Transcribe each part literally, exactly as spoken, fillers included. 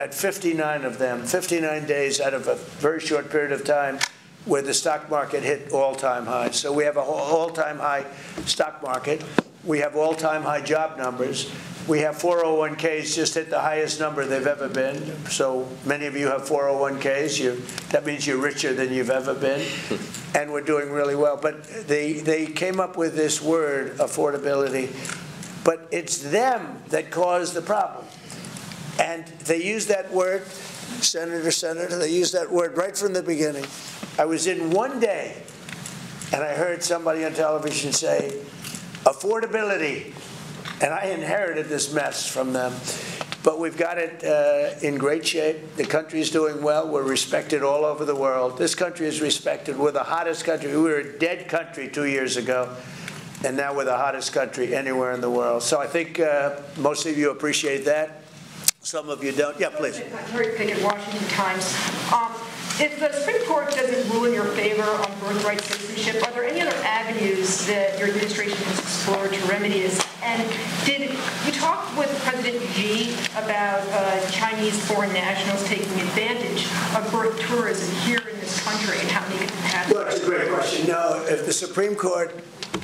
At fifty-nine of them, fifty-nine days out of a very short period of time where the stock market hit all-time highs. So we have an all-time high stock market. We have all-time high job numbers. We have four oh one Ks just hit the highest number they've ever been. So many of you have four oh one Ks. You, that means you're richer than you've ever been. And we're doing really well. But they, they came up with this word, affordability. But it's them that caused the problem. And they use that word, Senator, Senator, they use that word right from the beginning. I was in one day, and I heard somebody on television say, affordability. And I inherited this mess from them. But we've got it uh, in great shape. The country's doing well. We're respected all over the world. This country is respected. We're the hottest country. We were a dead country two years ago. And now we're the hottest country anywhere in the world. So I think uh, most of you appreciate that. Some of you don't. Yeah, please. Mary Pickett, Washington Times. Um, if the Supreme Court doesn't rule in your favor on birthright citizenship, are there any other avenues that your administration has explored to remedy this? And did you talk with President Xi about uh, Chinese foreign nationals taking advantage of birth tourism here in this country and how they could have? Well, that's a great question. No, if the Supreme Court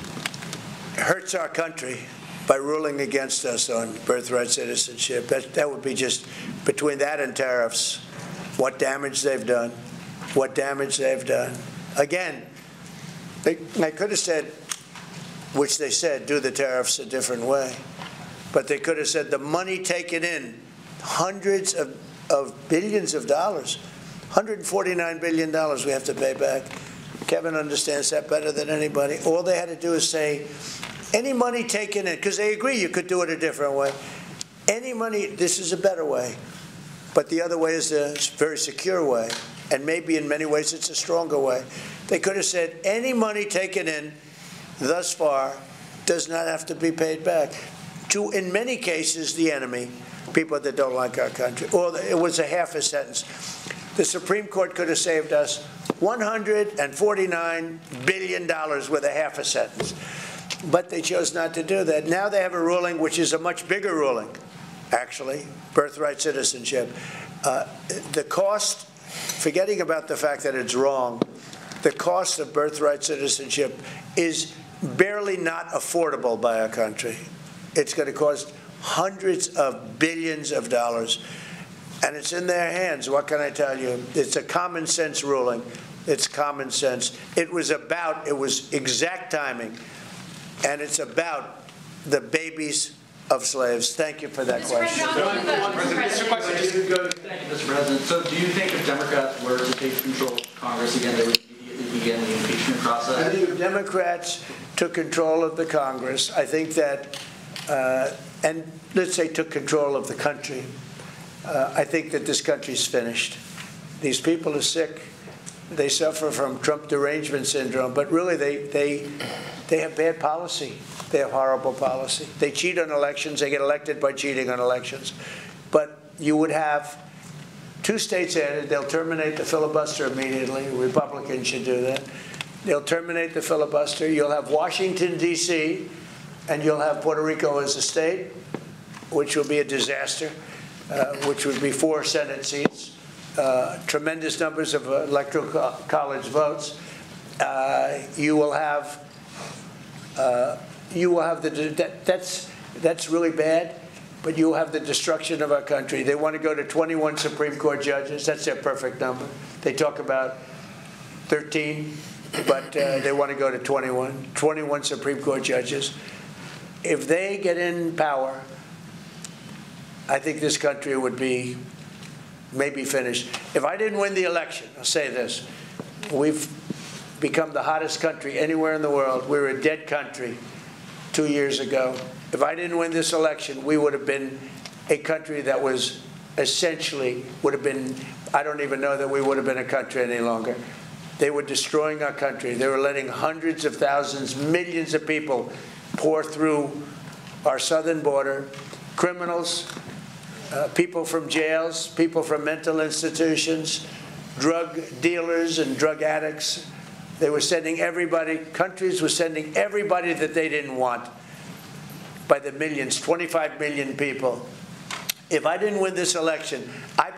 hurts our country by ruling against us on birthright citizenship, that, that would be just between that and tariffs, what damage they've done, what damage they've done. Again, they, they could have said, which they said, do the tariffs a different way. But they could have said the money taken in, hundreds of, of billions of dollars, one hundred forty-nine billion dollars we have to pay back. Kevin understands that better than anybody. All they had to do is say, any money taken in, because they agree you could do it a different way. Any money, this is a better way. But the other way is a very secure way. And maybe in many ways it's a stronger way. They could have said any money taken in thus far does not have to be paid back to, in many cases, the enemy, people that don't like our country. Or it was a half a sentence. The Supreme Court could have saved us one hundred forty-nine billion dollars with a half a sentence. But they chose not to do that. Now they have a ruling which is a much bigger ruling, actually, birthright citizenship. Uh, the cost, forgetting about the fact that it's wrong, the cost of birthright citizenship is barely not affordable by our country. It's going to cost hundreds of billions of dollars. And it's in their hands. What can I tell you? It's a common sense ruling. It's common sense. It was about, it was exact timing. And it's about the babies of slaves. Thank you for that Mister question. Mister President. Thank you, Mister President. So do you think if Democrats were to take control of Congress again, they would immediately begin the impeachment process? I think if Democrats took control of the Congress, I think that, uh, and let's say took control of the country, uh, I think that this country's finished. These people are sick. They suffer from Trump derangement syndrome, but really they, they, they have bad policy. They have horrible policy. They cheat on elections. They get elected by cheating on elections. But you would have two states added. They'll terminate the filibuster immediately. Republicans should do that. They'll terminate the filibuster. You'll have Washington, D C, and you'll have Puerto Rico as a state, which will be a disaster, uh, which would be four Senate seats. Uh, tremendous numbers of electoral co college votes. Uh, you will have, uh, you will have the that, that's that's really bad, but you will have the destruction of our country. They want to go to twenty-one Supreme Court judges. That's their perfect number. They talk about thirteen, but uh, they want to go to twenty-one. twenty-one Supreme Court judges. If they get in power, I think this country would be maybe finished. If I didn't win the election, I'll say this, we've become the hottest country anywhere in the world. We were a dead country two years ago. If I didn't win this election, we would have been a country that was essentially, would have been, I don't even know that we would have been a country any longer. They were destroying our country. They were letting hundreds of thousands, millions of people pour through our southern border, criminals, Uh, people from jails, people from mental institutions, drug dealers and drug addicts. They were sending everybody, countries were sending everybody that they didn't want by the millions, twenty-five million people. if I didn't win this election, I